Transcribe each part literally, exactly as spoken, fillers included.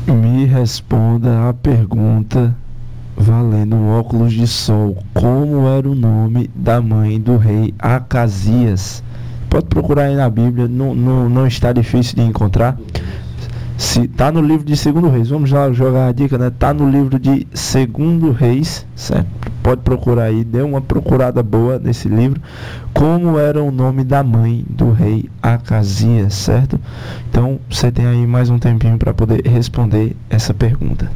Me responda a pergunta valendo um óculos de sol. Como era o nome da mãe do rei Acasias? Pode procurar aí na Bíblia, não, não, não está difícil de encontrar. Se tá no livro de Segundo Reis, vamos lá jogar a dica, né? Tá no livro de Segundo Reis, certo? Pode procurar aí, dê uma procurada boa nesse livro. Como era o nome da mãe do rei Acasias, certo? Então, você tem aí mais um tempinho para poder responder essa pergunta.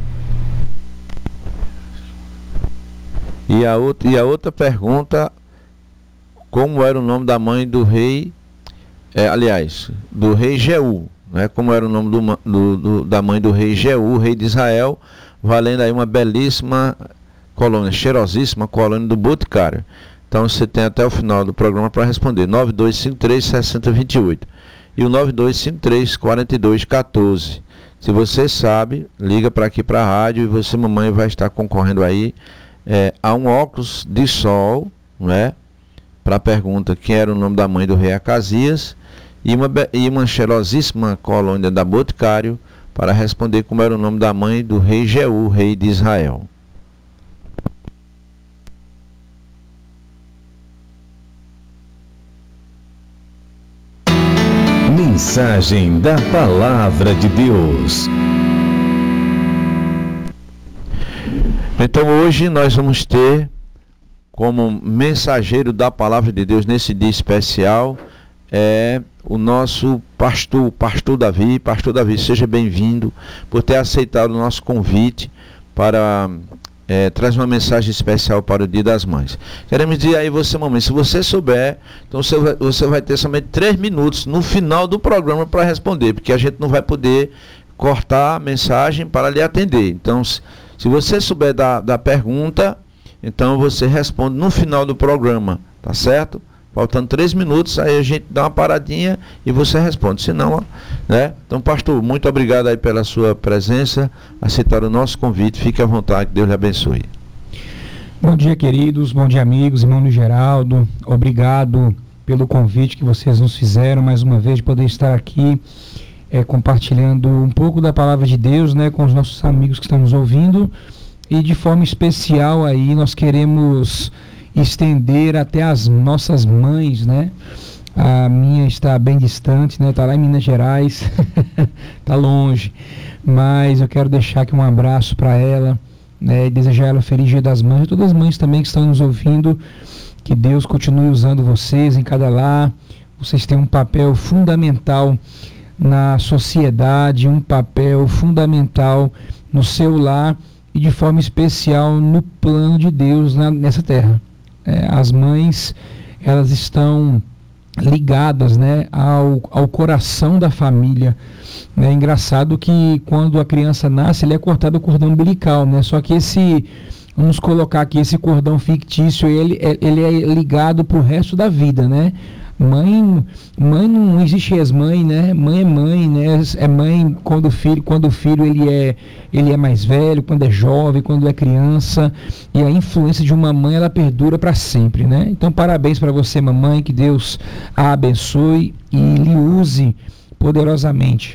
E a outra, e a outra pergunta, como era o nome da mãe do rei, é, aliás, do rei Jeú, né? Como era o nome do, do, do, da mãe do rei Jeú, rei de Israel, valendo aí uma belíssima colônia, cheirosíssima colônia do Boticário. Então você tem até o final do programa para responder, nove dois cinco três, seis zero dois oito e o nove dois cinco três, quatro dois um quatro. Se você sabe, liga para aqui para a rádio e você, mamãe, vai estar concorrendo aí é, a um óculos de sol, né? Para a pergunta quem era o nome da mãe do rei Acasias, e uma, e uma cheirosíssima colônia da Boticário para responder como era o nome da mãe do rei Jeú, rei de Israel. Mensagem da Palavra de Deus. Então hoje nós vamos ter como mensageiro da Palavra de Deus nesse dia especial é o nosso pastor, pastor Davi. Pastor Davi, seja bem-vindo por ter aceitado o nosso convite para é, trazer uma mensagem especial para o Dia das Mães. Queremos dizer aí você, mamãe, se você souber, então você vai, você vai ter somente três minutos no final do programa para responder, porque a gente não vai poder cortar a mensagem para lhe atender. Então, se, se você souber da, da pergunta, então você responde no final do programa, tá certo? Faltando três minutos, aí a gente dá uma paradinha e você responde. Se não, né? Então, pastor, muito obrigado aí pela sua presença, aceitar o nosso convite. Fique à vontade, Deus lhe abençoe. Bom dia, queridos, bom dia, amigos, irmão Geraldo. Obrigado pelo convite que vocês nos fizeram, mais uma vez, de poder estar aqui é, compartilhando um pouco da palavra de Deus, né, com os nossos amigos que estão nos ouvindo. E de forma especial aí, nós queremos estender até as nossas mães, né? A minha está bem distante, né? Está lá em Minas Gerais, está longe, mas eu quero deixar aqui um abraço para ela, né? E desejar ela feliz Dia das Mães, e todas as mães também que estão nos ouvindo, que Deus continue usando vocês em cada lar. Vocês têm um papel fundamental na sociedade, um papel fundamental no seu lar e de forma especial no plano de Deus na, nessa terra. É, as mães, elas estão ligadas, né, ao, ao coração da família. É engraçado que quando a criança nasce, ele é cortado o cordão umbilical, né? Só que esse, vamos colocar aqui, esse cordão fictício, ele, ele é ligado para o resto da vida, né? Mãe, mãe não existe ex-mãe, né? Mãe é mãe, né? É mãe quando o filho, quando o filho ele é, ele é mais velho, quando é jovem, quando é criança. E a influência de uma mãe, ela perdura para sempre, né? Então, parabéns para você, mamãe, que Deus a abençoe e lhe use poderosamente.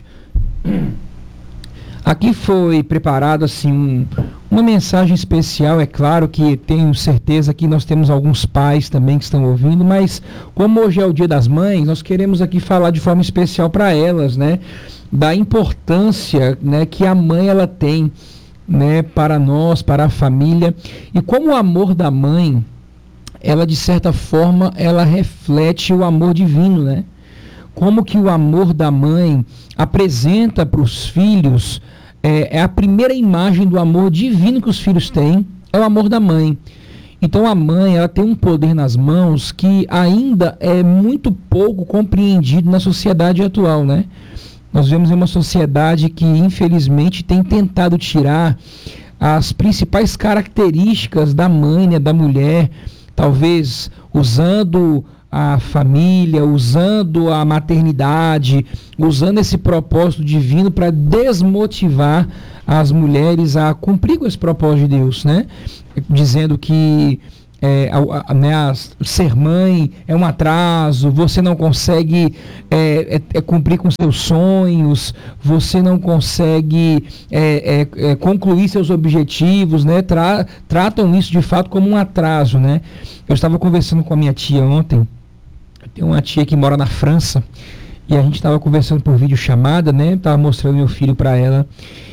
Aqui foi preparado assim um, uma mensagem especial. É claro que tenho certeza que nós temos alguns pais também que estão ouvindo, mas como hoje é o Dia das Mães, nós queremos aqui falar de forma especial para elas, né, da importância, né, que a mãe ela tem, né, para nós, para a família, e como o amor da mãe, ela de certa forma, ela reflete o amor divino, né? Como que o amor da mãe apresenta para os filhos, é, é a primeira imagem do amor divino que os filhos têm, é o amor da mãe. Então a mãe, ela tem um poder nas mãos que ainda é muito pouco compreendido na sociedade atual, né? Nós vemos uma sociedade que infelizmente tem tentado tirar as principais características da mãe, né, da mulher, talvez usando a família, usando a maternidade, usando esse propósito divino para desmotivar as mulheres a cumprir com esse propósito de Deus, né? Dizendo que é, a, a, né, a, ser mãe é um atraso, você não consegue é, é, é cumprir com seus sonhos, você não consegue é, é, é, concluir seus objetivos, né? Tra, tratam isso de fato como um atraso, né? Eu estava conversando com a minha tia ontem, eu tenho uma tia que mora na França, e a gente estava conversando por videochamada, né? Estava mostrando meu filho para ela,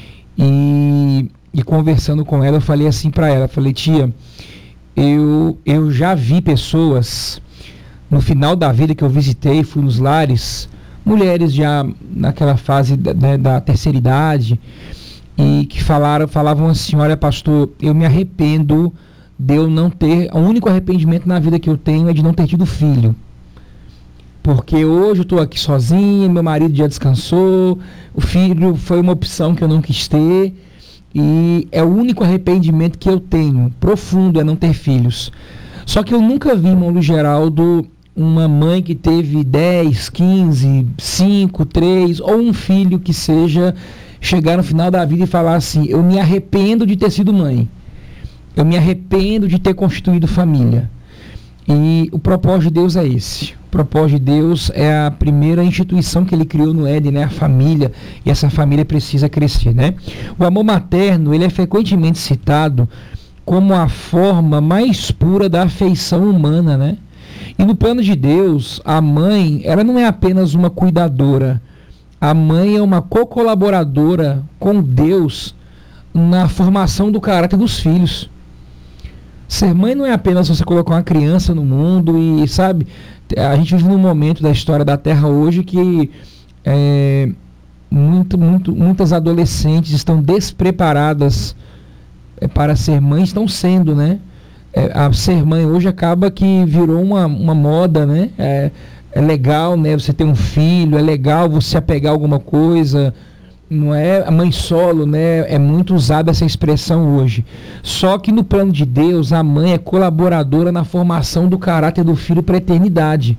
e, e conversando com ela, eu falei assim para ela, falei, tia, Eu, eu já vi pessoas no final da vida que eu visitei, fui nos lares, mulheres já naquela fase da, né, da terceira idade, e que falaram, falavam assim, olha pastor, eu me arrependo de eu não ter, o único arrependimento na vida que eu tenho é de não ter tido filho, porque hoje eu estou aqui sozinha, meu marido já descansou, o filho foi uma opção que eu não quis ter, e é o único arrependimento que eu tenho, profundo, é não ter filhos. Só que eu nunca vi, irmão Luiz Geraldo, uma mãe que teve dez, quinze, cinco, três, ou um filho que seja, chegar no final da vida e falar assim, eu me arrependo de ter sido mãe. Eu me arrependo de ter constituído família. E o propósito de Deus é esse. O propósito de Deus é a primeira instituição que ele criou no Éden, né? A família, e essa família precisa crescer, né? O amor materno, ele é frequentemente citado como a forma mais pura da afeição humana, né? E no plano de Deus, a mãe, ela não é apenas uma cuidadora. A mãe é uma co-colaboradora com Deus na formação do caráter dos filhos. Ser mãe não é apenas você colocar uma criança no mundo e, sabe, a gente vive num momento da história da Terra hoje que é, muito, muito, muitas adolescentes estão despreparadas é, para ser mãe, estão sendo, né? É, a ser mãe hoje acaba que virou uma, uma moda, né? É, é legal, né? Você ter um filho, é legal você apegar alguma coisa, não é a mãe solo, né? É muito usada essa expressão hoje. Só que no plano de Deus, a mãe é colaboradora na formação do caráter do filho para a eternidade.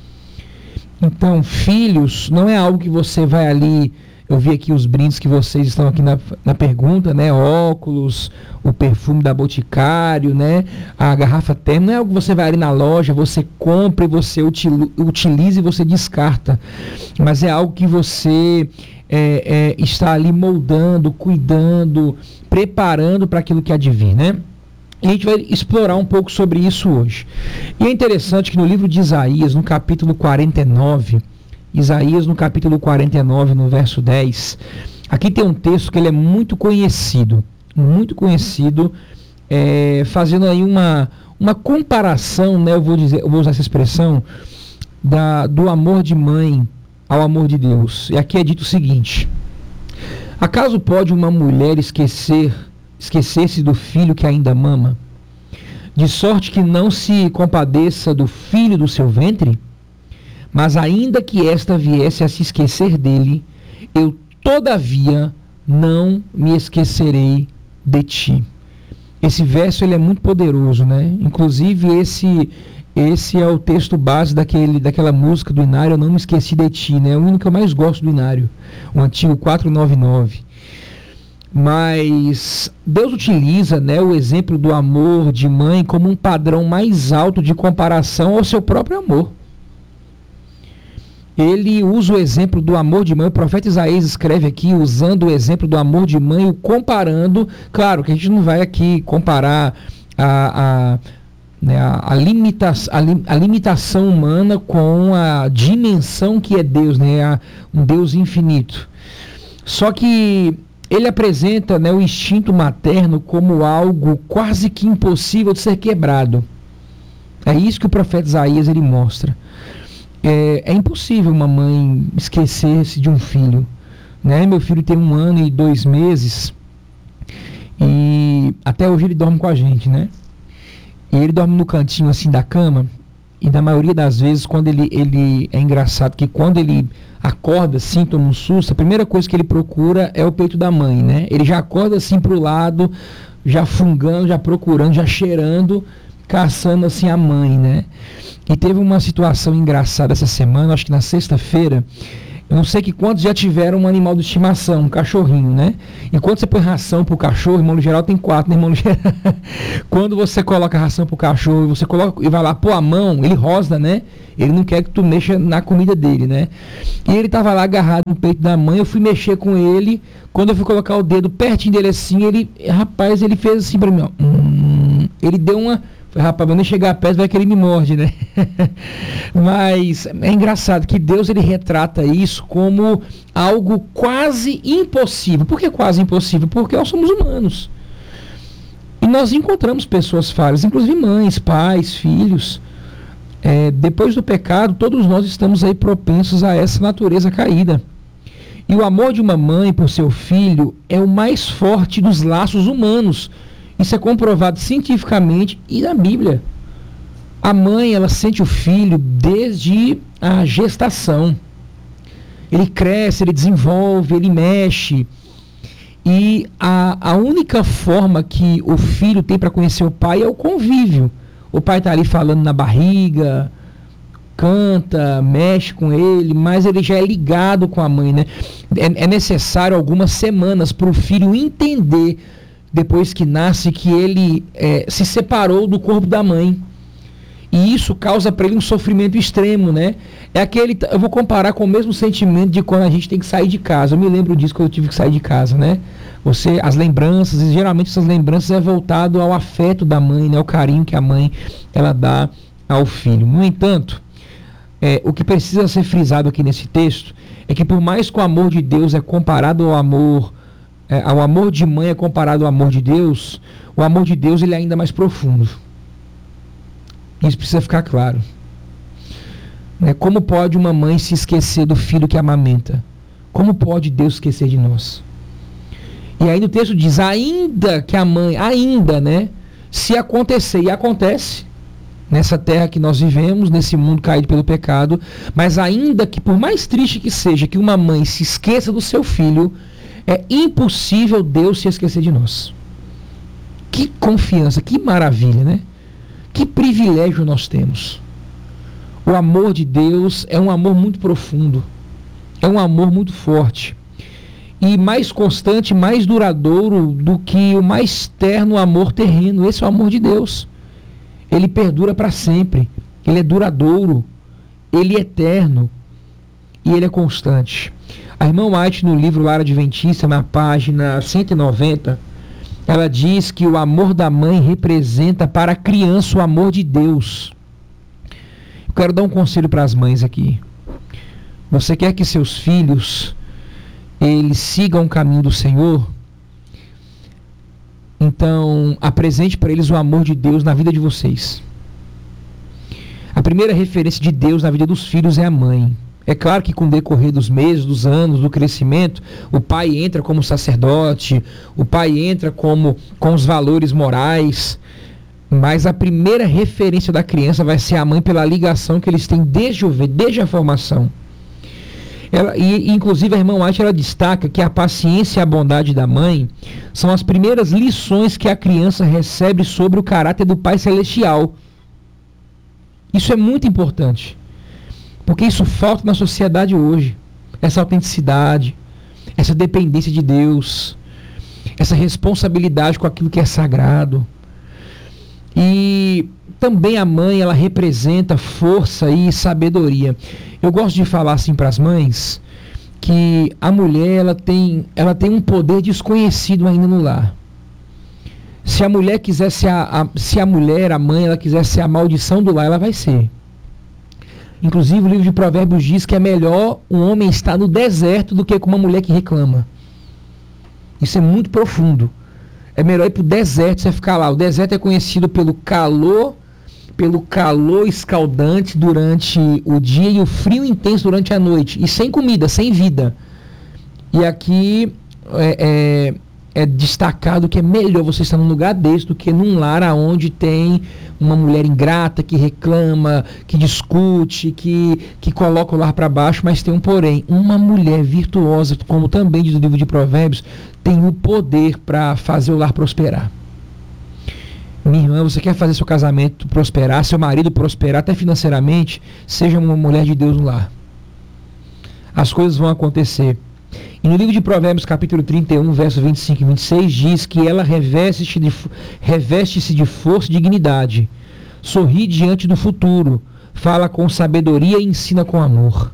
Então, filhos não é algo que você vai ali... Eu vi aqui os brindes que vocês estão aqui na, na pergunta, né? Óculos, o perfume da Boticário, né? A garrafa térmica. Não é algo que você vai ali na loja, você compra e você util, utiliza e você descarta. Mas é algo que você é, é, está ali moldando, cuidando, preparando para aquilo que há de vir, né? E a gente vai explorar um pouco sobre isso hoje. E é interessante que no livro de Isaías, no capítulo quarenta e nove... Isaías no capítulo quarenta e nove, no verso dez, aqui tem um texto que ele é muito conhecido, muito conhecido, é, fazendo aí uma, uma comparação, né, eu vou dizer, eu vou usar essa expressão, da, do amor de mãe ao amor de Deus. E aqui é dito o seguinte: acaso pode uma mulher esquecer, esquecer-se do filho que ainda mama, de sorte que não se compadeça do filho do seu ventre? Mas ainda que esta viesse a se esquecer dele, eu todavia não me esquecerei de ti. Esse verso ele é muito poderoso, né? Inclusive esse esse é o texto base daquele, daquela música do Inário, Eu Não Me Esqueci de Ti, né? É o único que eu mais gosto do Inário, o antigo quatrocentos e noventa e nove. Mas Deus utiliza, né, o exemplo do amor de mãe como um padrão mais alto de comparação ao seu próprio amor. Ele usa o exemplo do amor de mãe, o profeta Isaías escreve aqui, usando o exemplo do amor de mãe, o comparando, claro que a gente não vai aqui comparar a, a, né, a, a, limita, a, li, a limitação humana com a dimensão que é Deus, né, a, um Deus infinito. Só que ele apresenta, né, o instinto materno como algo quase que impossível de ser quebrado. É isso que o profeta Isaías ele mostra. É, é impossível uma mãe esquecer-se de um filho, né? Meu filho tem um ano e dois meses e até hoje ele dorme com a gente, né? E ele dorme no cantinho assim da cama, e na maioria das vezes quando ele, ele é engraçado que quando ele acorda assim, toma um susto, a primeira coisa que ele procura é o peito da mãe, né? Ele já acorda assim pro lado, já fungando, já procurando, já cheirando, caçando assim a mãe, né? E teve uma situação engraçada essa semana, acho que na sexta-feira, Eu não sei que quantos já tiveram um animal de estimação, um cachorrinho, né? E quando você põe ração pro cachorro, irmão, no geral tem quatro, né, irmão? No geral, quando você coloca ração pro cachorro e você coloca e vai lá pôr a mão, ele rosna, né? Ele não quer que tu mexa na comida dele, né? E ele tava lá agarrado no peito da mãe, eu fui mexer com ele, quando eu fui colocar o dedo pertinho dele assim, ele, rapaz, ele fez assim pra mim, ó. Hum, ele deu uma... Falei, rapaz, eu nem chegar perto vai que ele me morde, né? Mas é engraçado que Deus ele retrata isso como algo quase impossível. Por que quase impossível? Porque nós somos humanos. E nós encontramos pessoas falhas, inclusive mães, pais, filhos. É, depois do pecado, todos nós estamos aí propensos a essa natureza caída. E o amor de uma mãe por seu filho é o mais forte dos laços humanos. Isso é comprovado cientificamente e na Bíblia. A mãe, ela sente o filho desde a gestação. Ele cresce, ele desenvolve, ele mexe. E a, a única forma que o filho tem para conhecer o pai é o convívio. O pai está ali falando na barriga, canta, mexe com ele, mas ele já é ligado com a mãe, né? É, é necessário algumas semanas para o filho entender, depois que nasce, que ele é, se separou do corpo da mãe. E isso causa para ele um sofrimento extremo, né? É aquele, eu vou comparar com o mesmo sentimento de quando a gente tem que sair de casa. Eu me lembro disso quando eu tive que sair de casa, né? Você, as lembranças, e geralmente essas lembranças é voltado ao afeto da mãe, né? Ao carinho que a mãe ela dá ao filho. No entanto, é, o que precisa ser frisado aqui nesse texto é que por mais que o amor de Deus é comparado ao amor É, o amor de mãe é comparado ao amor de Deus, o amor de Deus ele é ainda mais profundo. Isso precisa ficar claro. Né? Como pode uma mãe se esquecer do filho que amamenta? Como pode Deus esquecer de nós? E aí no texto diz, ainda que a mãe, ainda, né? Se acontecer, e acontece, nessa terra que nós vivemos, nesse mundo caído pelo pecado, mas ainda que, por mais triste que seja, que uma mãe se esqueça do seu filho, é impossível Deus se esquecer de nós. Que confiança, que maravilha, né? Que privilégio nós temos. O amor de Deus é um amor muito profundo. É um amor muito forte. E mais constante, mais duradouro do que o mais terno amor terreno. Esse é o amor de Deus. Ele perdura para sempre. Ele é duradouro. Ele é eterno. E ele é constante. A irmã White, no livro Lar Adventista, na página cento e noventa, ela diz que o amor da mãe representa para a criança o amor de Deus. Eu quero dar um conselho para as mães aqui. Você quer que seus filhos eles sigam o caminho do Senhor? Então, apresente para eles o amor de Deus na vida de vocês. A primeira referência de Deus na vida dos filhos é a mãe. É claro que com o decorrer dos meses, dos anos, do crescimento, o pai entra como sacerdote, o pai entra como com os valores morais, mas a primeira referência da criança vai ser a mãe pela ligação que eles têm desde o desde a formação. Ela, e, inclusive a irmã White ela destaca que a paciência e a bondade da mãe são as primeiras lições que a criança recebe sobre o caráter do Pai Celestial. Isso é muito importante. Porque isso falta na sociedade hoje. Essa autenticidade, essa dependência de Deus, essa responsabilidade com aquilo que é sagrado. E também a mãe, ela representa força e sabedoria. Eu gosto de falar assim para as mães, que a mulher ela tem, ela tem um poder desconhecido ainda no lar. Se a mulher quiser ser a, a, se a mulher, a mãe, ela quiser ser a maldição do lar, ela vai ser. Inclusive o livro de Provérbios diz que é melhor um homem estar no deserto do que com uma mulher que reclama. Isso é muito profundo. É melhor ir para o deserto, você ficar lá. O deserto é conhecido pelo calor, pelo calor escaldante durante o dia e o frio intenso durante a noite. E sem comida, sem vida. E aqui é, é, é destacado que é melhor você estar num lugar desse do que num lar onde tem uma mulher ingrata que reclama, que discute, que, que coloca o lar para baixo, mas tem um porém. Uma mulher virtuosa, como também diz o livro de Provérbios, tem o poder para fazer o lar prosperar. Minha irmã, você quer fazer seu casamento prosperar, seu marido prosperar, até financeiramente, seja uma mulher de Deus no lar. as coisas vão acontecer. E no livro de Provérbios, capítulo trinta e um, verso vinte e cinco e vinte e seis, diz que ela reveste-se de, reveste-se de força e dignidade, sorri diante do futuro, fala com sabedoria e ensina com amor.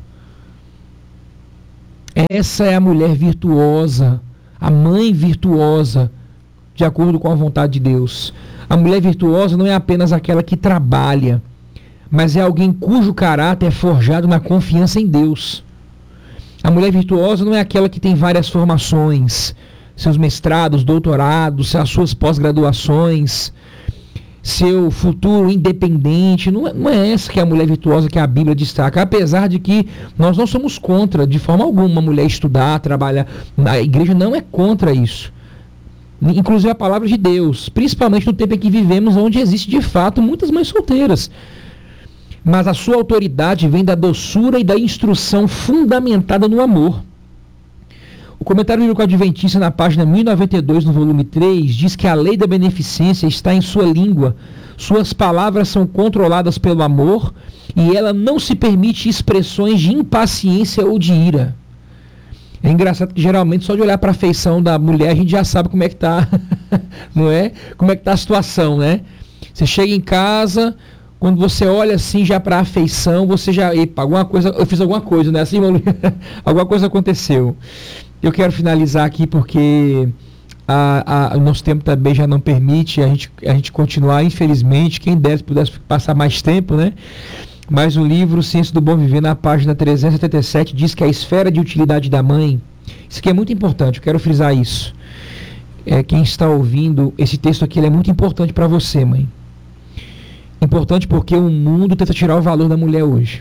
Essa é a mulher virtuosa, a mãe virtuosa, de acordo com a vontade de Deus. A mulher virtuosa não é apenas aquela que trabalha, mas é alguém cujo caráter é forjado na confiança em Deus. A mulher virtuosa não é aquela que tem várias formações, seus mestrados, doutorados, as suas pós-graduações, seu futuro independente. Não é, não é essa que é a mulher virtuosa que a Bíblia destaca, apesar de que nós não somos contra, de forma alguma, uma mulher estudar, trabalhar. A igreja não é contra isso. Inclusive a palavra de Deus, principalmente no tempo em que vivemos, onde existe de fato muitas mães solteiras. Mas a sua autoridade vem da doçura e da instrução fundamentada no amor. O comentário bíblico adventista, na página mil e noventa e dois, no volume três, diz que a lei da beneficência está em sua língua, suas palavras são controladas pelo amor e ela não se permite expressões de impaciência ou de ira. É engraçado que geralmente só de olhar para a feição da mulher a gente já sabe como é que está, não é? Como é que está a situação, né? Você chega em casa, quando você olha assim já para a afeição, você já, epa, alguma coisa, eu fiz alguma coisa, né? Assim, alguma coisa aconteceu. Eu quero finalizar aqui porque a, a, o nosso tempo também já não permite a gente, a gente continuar, infelizmente. Quem deve pudesse passar mais tempo, né? Mas o livro Ciência do Bom Viver, na página trezentos e setenta e sete, diz que a esfera de utilidade da mãe, isso aqui é muito importante, eu quero frisar isso. É, quem está ouvindo, esse texto aqui ele é muito importante para você, mãe. Importante porque o mundo tenta tirar o valor da mulher hoje.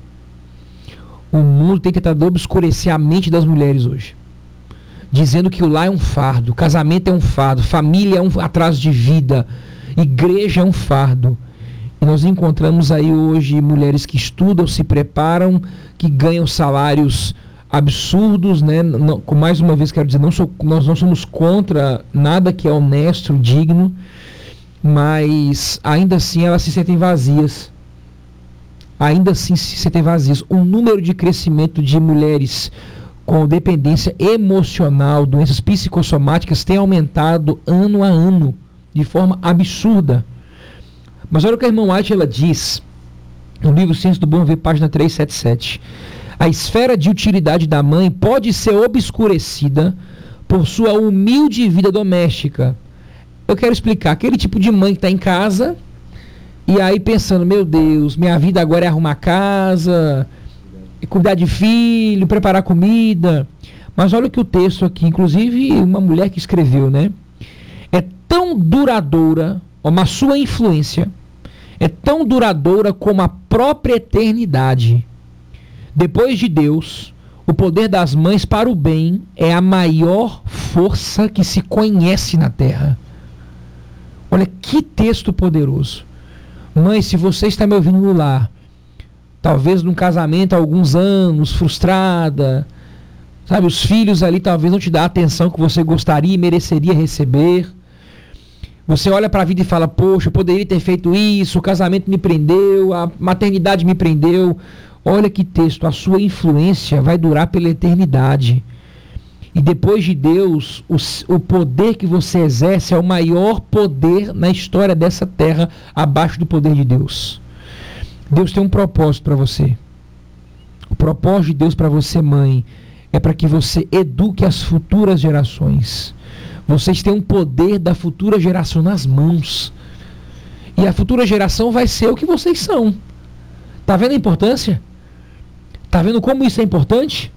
O mundo tem tentado obscurecer a mente das mulheres hoje, dizendo que o lar é um fardo, casamento é um fardo, família é um atraso de vida, igreja é um fardo. E nós encontramos aí hoje mulheres que estudam, se preparam, que ganham salários absurdos, né? Não, mais uma vez quero dizer, não sou, nós não somos contra nada que é honesto, digno, mas ainda assim elas se sentem vazias. Ainda assim se sentem vazias. O número de crescimento de mulheres com dependência emocional, doenças psicossomáticas, tem aumentado ano a ano, de forma absurda. Mas olha o que a irmã White ela diz no livro Ciência do Bom Viver, página trezentos e setenta e sete. A esfera de utilidade da mãe pode ser obscurecida por sua humilde vida doméstica. Eu quero explicar. Aquele tipo de mãe que está em casa e aí pensando, meu Deus, minha vida agora é arrumar casa, cuidar de filho, preparar comida. Mas olha o que o texto aqui, inclusive uma mulher que escreveu, né? É tão duradoura, uma sua influência é tão duradoura como a própria eternidade. Depois de Deus, o poder das mães para o bem é a maior força que se conhece na terra. Olha que texto poderoso. Mãe, se você está me ouvindo no lar, talvez num casamento há alguns anos, frustrada, sabe, os filhos ali talvez não te dão a atenção que você gostaria e mereceria receber. Você olha para a vida e fala, poxa, eu poderia ter feito isso, o casamento me prendeu, a maternidade me prendeu. Olha que texto, a sua influência vai durar pela eternidade. E depois de Deus, o, o poder que você exerce é o maior poder na história dessa terra, abaixo do poder de Deus. Deus tem um propósito para você. O propósito de Deus para você, mãe, é para que você eduque as futuras gerações. Vocês têm um poder da futura geração nas mãos. E a futura geração vai ser o que vocês são. Está vendo a importância? Está vendo como isso é importante?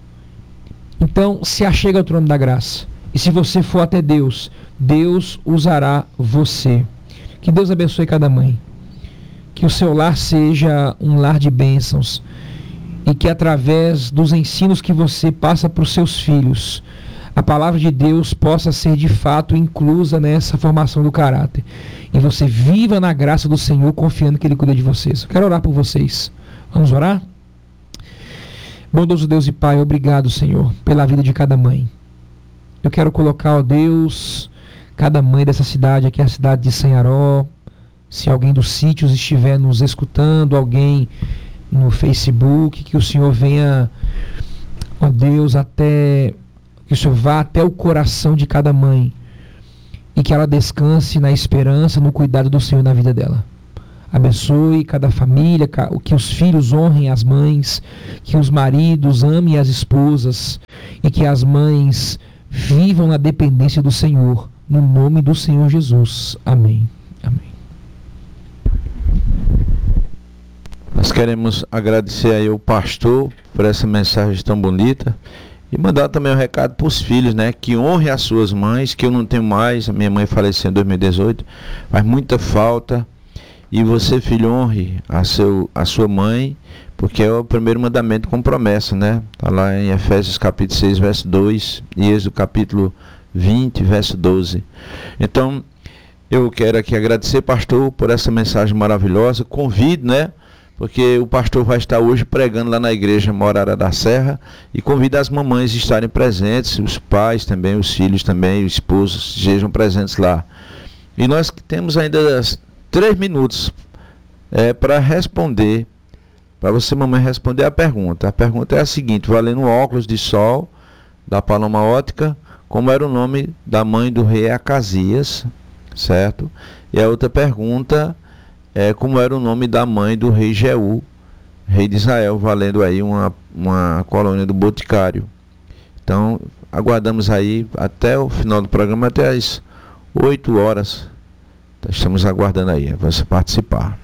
Então, se achega ao trono da graça. E se você for até Deus, Deus usará você. Que Deus abençoe cada mãe. Que o seu lar seja um lar de bênçãos. E que através dos ensinos que você passa para os seus filhos, a palavra de Deus possa ser de fato inclusa nessa formação do caráter. E você viva na graça do Senhor, confiando que Ele cuida de vocês. Eu quero orar por vocês. Vamos orar? Bondoso Deus e Pai, obrigado, Senhor, pela vida de cada mãe. Eu quero colocar, ó Deus, cada mãe dessa cidade, aqui a cidade de Sanharó. Se alguém dos sítios estiver nos escutando, alguém no Facebook, que o Senhor venha Ó Deus, até que o Senhor vá até o coração de cada mãe e que ela descanse na esperança, no cuidado do Senhor na vida dela. Abençoe cada família, que os filhos honrem as mães, que os maridos amem as esposas e que as mães vivam na dependência do Senhor, no nome do Senhor Jesus. Amém. Amém. Nós queremos agradecer aí ao pastor por essa mensagem tão bonita e mandar também um recado para os filhos, né? Que honre as suas mães, que eu não tenho mais, a minha mãe faleceu em dois mil e dezoito, faz muita falta. E você, filho, honre a, seu, a sua mãe, porque é o primeiro mandamento com promessa, né? Está lá em Efésios capítulo seis, verso dois, e Êxodo capítulo vinte, verso doze. Então, eu quero aqui agradecer, pastor, por essa mensagem maravilhosa. Convido, né? Porque o pastor vai estar hoje pregando lá na igreja Morada da Serra, e convido as mamães a estarem presentes, os pais também, os filhos também, os esposos, sejam presentes lá. E nós temos ainda três minutos é, para responder, para você, mamãe, responder a pergunta. A pergunta é a seguinte, valendo óculos de sol da Paloma Ótica, como era o nome da mãe do rei Acasias, certo? E a outra pergunta é como era o nome da mãe do rei Jeú, rei de Israel, valendo aí uma, uma colônia do Boticário. Então, aguardamos aí até o final do programa, até as oito horas. Estamos aguardando aí, você participar.